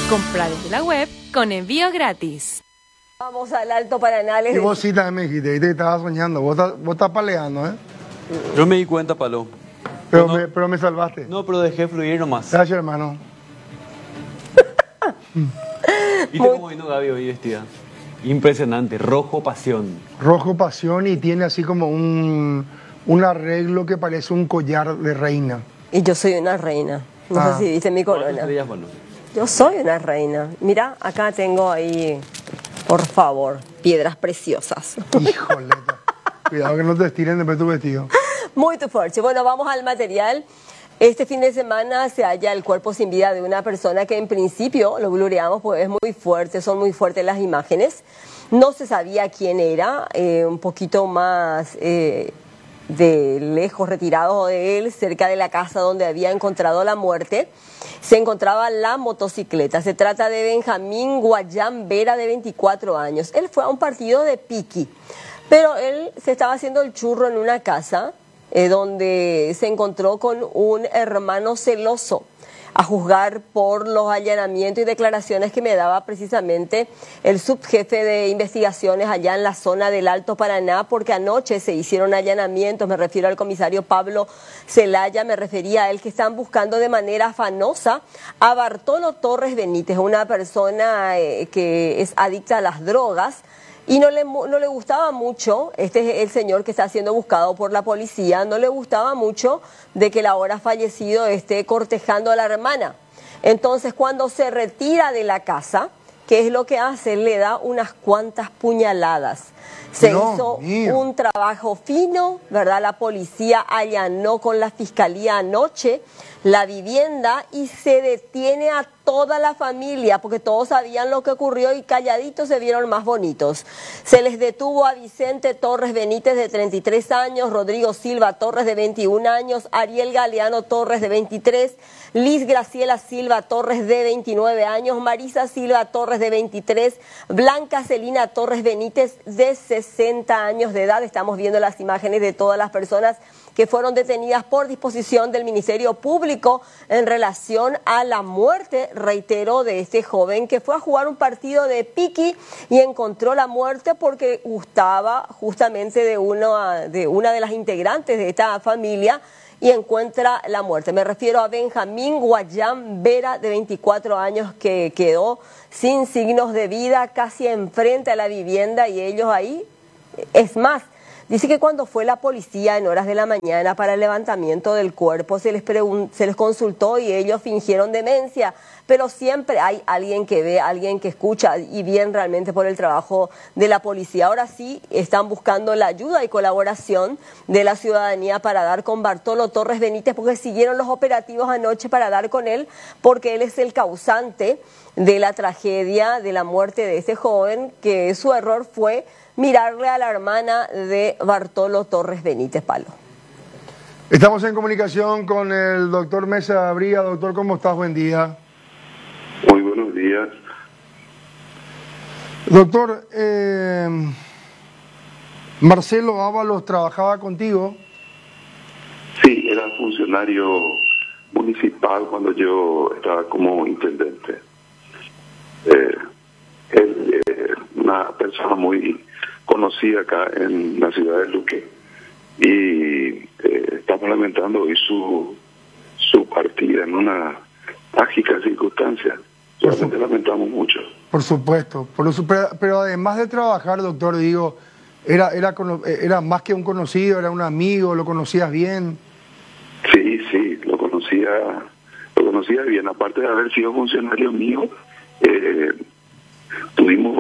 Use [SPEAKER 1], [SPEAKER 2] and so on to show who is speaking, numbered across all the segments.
[SPEAKER 1] Compra desde la web con envío gratis.
[SPEAKER 2] Vamos al Alto Paraná.
[SPEAKER 3] Y vos sí también me dijiste que estabas soñando. Vos estás paleando, ¿eh?
[SPEAKER 4] Yo me di cuenta, Palo.
[SPEAKER 3] Pero me salvaste.
[SPEAKER 4] No, pero dejé fluir nomás.
[SPEAKER 3] Gracias, hermano.
[SPEAKER 4] ¿Viste cómo vino Gaby hoy vestida? Impresionante, rojo pasión.
[SPEAKER 3] Rojo pasión y tiene así como un arreglo que parece un collar de reina.
[SPEAKER 2] Y yo soy una reina. No sé si viste mi corona. Yo soy una reina. Mira, acá tengo ahí, por favor, piedras preciosas.
[SPEAKER 3] Híjole. Cuidado que no te estiren después tu vestido.
[SPEAKER 2] Muy tu fuerte. Bueno, vamos al material. Este fin de semana se halla el cuerpo sin vida de una persona que en principio lo blureamos porque es muy fuerte, son muy fuertes las imágenes. No se sabía quién era, un poquito más de lejos, retirado de él, cerca de la casa donde había encontrado la muerte, se encontraba la motocicleta. Se trata de Benjamín Guayán Vera, de 24 años. Él fue a un partido de piqui, pero él se estaba haciendo el churro en una casa donde se encontró con un hermano celoso, a juzgar por los allanamientos y declaraciones que me daba precisamente el subjefe de investigaciones allá en la zona del Alto Paraná, porque anoche se hicieron allanamientos. Me refiero al comisario Pablo Zelaya, me refería a él, que están buscando de manera afanosa a Bartolo Torres Benítez, una persona que es adicta a las drogas. Y no le gustaba mucho, este es el señor que está siendo buscado por la policía, no le gustaba mucho de que el ahora fallecido esté cortejando a la hermana. Entonces, cuando se retira de la casa, ¿qué es lo que hace? Le da unas cuantas puñaladas. Se hizo un trabajo fino, ¿verdad? La policía allanó con la fiscalía anoche la vivienda y se detiene a toda la familia, porque todos sabían lo que ocurrió y calladitos se vieron más bonitos. Se les detuvo a Vicente Torres Benítez, de 33 años, Rodrigo Silva Torres, de 21 años, Ariel Galeano Torres, de 23, Liz Graciela Silva Torres, de 29 años, Marisa Silva Torres, de 23, Blanca Celina Torres Benítez, de 60 años de edad. Estamos viendo las imágenes de todas las personas que fueron detenidas por disposición del Ministerio Público en relación a la muerte, reitero, de este joven que fue a jugar un partido de piqui y encontró la muerte porque gustaba justamente de una de las integrantes de esta familia y encuentra la muerte. Me refiero a Benjamín Guayán Vera, de 24 años, que quedó sin signos de vida casi enfrente a la vivienda y ellos ahí, es más, dice que cuando fue la policía en horas de la mañana para el levantamiento del cuerpo se les consultó y ellos fingieron demencia, pero siempre hay alguien que ve, alguien que escucha, y bien realmente por el trabajo de la policía. Ahora sí están buscando la ayuda y colaboración de la ciudadanía para dar con Bartolo Torres Benítez, porque siguieron los operativos anoche para dar con él, porque él es el causante de la tragedia, de la muerte de ese joven, que su error fue mirarle a la hermana de Bartolo Torres Benítez, Palo.
[SPEAKER 3] Estamos en comunicación con el doctor Mesa Bría. Doctor, ¿cómo estás? Buen día.
[SPEAKER 5] Muy buenos días.
[SPEAKER 3] Doctor, Marcelo Ábalos trabajaba contigo.
[SPEAKER 5] Sí, era funcionario municipal cuando yo estaba como intendente. Él una persona muy conocida acá en la ciudad de Luque, y estamos lamentando hoy su partida en una trágica circunstancia. Realmente lamentamos mucho.
[SPEAKER 3] Por supuesto, pero además de trabajar, doctor, digo, era más que un conocido, era un amigo, lo conocías bien.
[SPEAKER 5] Sí, lo conocía bien. Aparte de haber sido funcionario mío, tuvimos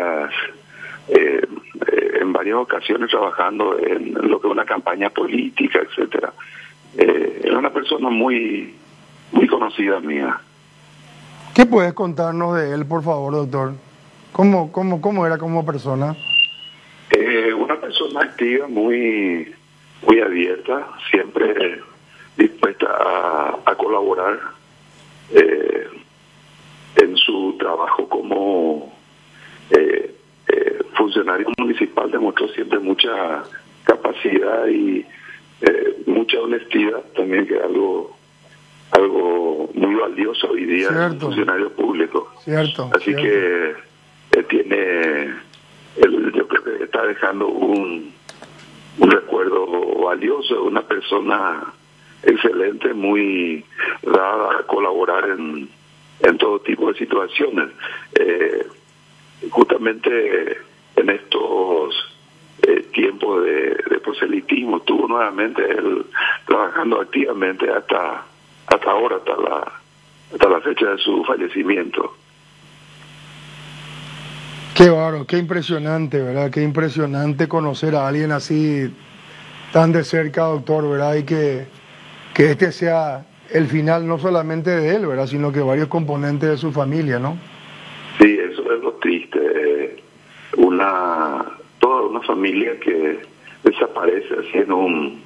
[SPEAKER 5] en varias ocasiones trabajando en lo que es una campaña política, etcétera. Era una persona muy conocida mía.
[SPEAKER 3] ¿Qué puedes contarnos de él, por favor, doctor? ¿Cómo era como persona?
[SPEAKER 5] Una persona activa, muy abierta, siempre dispuesta a colaborar en su trabajo como funcionario municipal. Demostró siempre mucha capacidad y mucha honestidad también, que es algo muy valioso hoy día en funcionarios públicos.
[SPEAKER 3] Cierto.
[SPEAKER 5] Así
[SPEAKER 3] cierto.
[SPEAKER 5] que yo creo que está dejando un recuerdo valioso, una persona excelente, muy dada a colaborar en todo tipo de situaciones. Justamente en estos tiempos de proselitismo estuvo nuevamente él trabajando activamente hasta ahora, hasta la fecha de su fallecimiento.
[SPEAKER 3] Qué bárbaro, qué impresionante, ¿verdad? Qué impresionante conocer a alguien así tan de cerca, doctor, ¿verdad? Y que este sea el final no solamente de él, ¿verdad? Sino que varios componentes de su familia, ¿no?
[SPEAKER 5] Sí, eso es lo triste. Toda una familia que desaparece así en un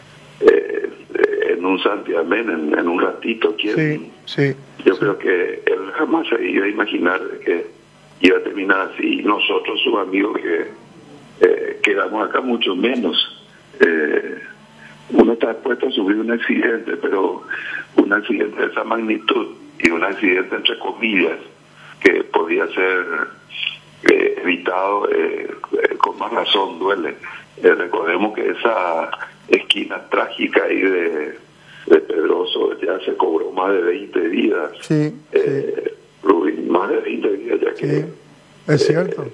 [SPEAKER 5] santiamén, en un ratito.
[SPEAKER 3] Sí.
[SPEAKER 5] Yo creo que él jamás se iba a imaginar que iba a terminar así. Nosotros, sus amigos, que quedamos acá mucho menos. Uno está expuesto a sufrir un accidente, pero un accidente de esa magnitud y un accidente entre comillas que podía ser evitado, con más razón duele. Recordemos que esa esquina trágica ahí de Pedroso ya se cobró más de 20 vidas.
[SPEAKER 3] Sí.
[SPEAKER 5] Rubín, más de 20 vidas ya que
[SPEAKER 3] Sí, es cierto.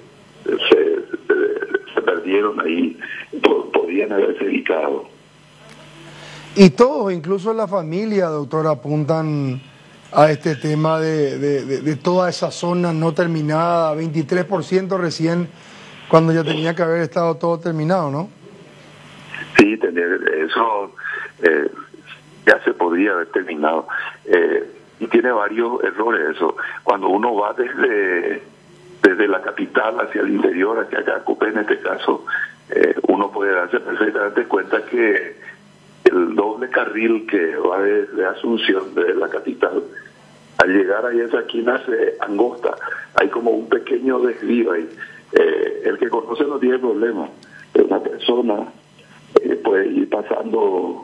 [SPEAKER 5] se perdieron ahí, podían haberse evitado.
[SPEAKER 3] Y todos, incluso la familia, doctor, apuntan a este tema de toda esa zona no terminada, 23% recién, cuando ya tenía que haber estado todo terminado, ¿no?
[SPEAKER 5] Sí, eso ya se podría haber terminado. Y tiene varios errores eso. Cuando uno va desde la capital hacia el interior, hacia Acacupé en este caso, uno puede darse perfectamente cuenta que el doble carril que va desde Asunción, desde la capital, al llegar ahí a esa esquina se angosta. Hay como un pequeño desvío ahí. El que conoce no tiene problema. Pero una persona puede ir pasando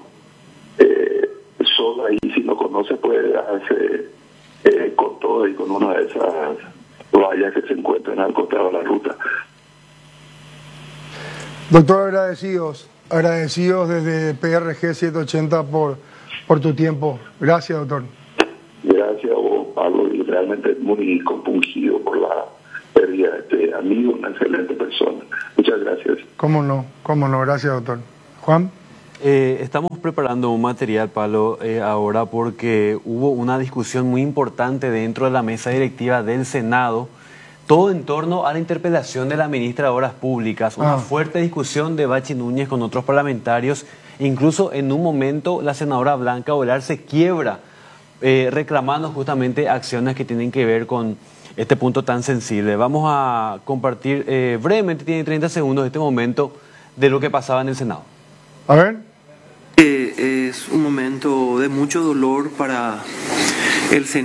[SPEAKER 5] sola y si no conoce puede darse con todo y con una de esas vallas que se encuentran al costado de la ruta.
[SPEAKER 3] Doctor, agradecidos desde PRG 780 por tu tiempo. Gracias, doctor.
[SPEAKER 5] Gracias a vos, Pablo, y realmente muy compungido por la pérdida de este amigo, una excelente persona. Muchas gracias.
[SPEAKER 3] Cómo no, gracias, doctor. Juan.
[SPEAKER 4] Estamos preparando un material, Pablo, ahora porque hubo una discusión muy importante dentro de la mesa directiva del Senado, todo en torno a la interpelación de la ministra de Obras Públicas, una fuerte discusión de Bachi Núñez con otros parlamentarios, incluso en un momento la senadora Blanca Olar se quiebra reclamando justamente acciones que tienen que ver con este punto tan sensible. Vamos a compartir brevemente, tiene 30 segundos este momento de lo que pasaba en el Senado.
[SPEAKER 3] A ver.
[SPEAKER 6] Es un momento de mucho dolor para el Senado.